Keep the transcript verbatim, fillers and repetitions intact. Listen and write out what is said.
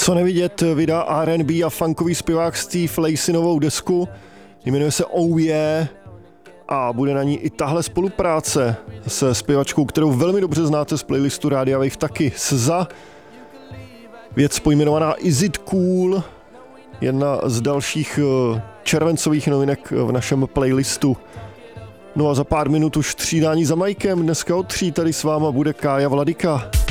Co nevidět, vydá R and B a funkový zpěvák Steve Lacy novou desku, jmenuje se Oh Yeah a bude na ní i tahle spolupráce se zpěvačkou, kterou velmi dobře znáte z playlistu Rádia Wave taky, S Z A. Věc pojmenovaná Is It Cool, jedna z dalších červencových novinek v našem playlistu. No a za pár minut už střídání za Mikem, dneska od tří tady s váma bude Kája Vladika.